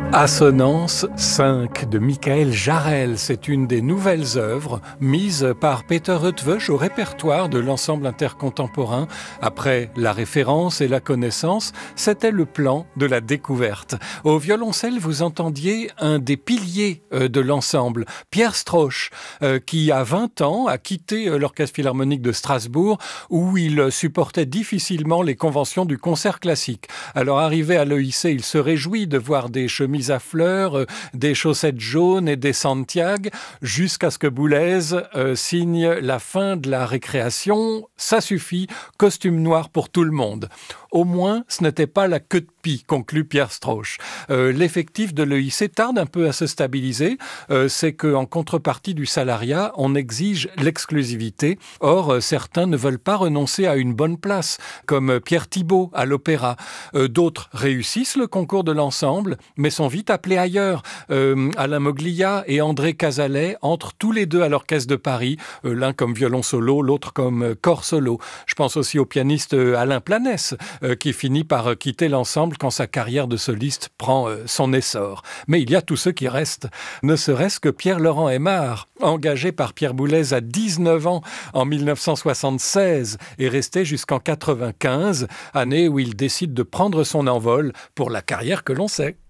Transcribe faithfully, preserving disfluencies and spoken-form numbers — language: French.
Assonance cinq de Michael Jarel, c'est une des nouvelles œuvres mises par Peter Eötvös au répertoire de l'ensemble intercontemporain. Après la référence et la connaissance, c'était le plan de la découverte. Au violoncelle, vous entendiez un des piliers de l'ensemble, Pierre Strosch, qui à vingt ans a quitté l'Orchestre Philharmonique de Strasbourg où il supportait difficilement les conventions du concert classique. Alors arrivé à l'E I C, il se réjouit de voir des chemises à fleurs, euh, des chaussettes jaunes et des Santiago, jusqu'à ce que Boulez euh, signe la fin de la récréation. Ça suffit, costume noir pour tout le monde. Au moins, ce n'était pas la queue de pie, conclut Pierre Strosch. Euh, l'effectif de l'E I C tarde un peu à se stabiliser. Euh, c'est qu'en contrepartie du salariat, on exige l'exclusivité. Or, euh, certains ne veulent pas renoncer à une bonne place, comme Pierre Thibault à l'Opéra. Euh, d'autres réussissent le concours de l'ensemble, mais sont vite appelés ailleurs. Euh, Alain Moglia et André Cazalet entrent tous les deux à l'Orchestre de Paris, euh, l'un comme violon solo, l'autre comme euh, corps solo. Je pense aussi au pianiste euh, Alain Planès, euh, qui finit par euh, quitter l'ensemble quand sa carrière de soliste prend euh, son essor. Mais il y a tous ceux qui restent, ne serait-ce que Pierre-Laurent Aimard, engagé par Pierre Boulez à dix-neuf ans en mille neuf cent soixante-seize et resté jusqu'en quatre-vingt-quinze, année où il décide de prendre son envol pour la carrière que l'on sait.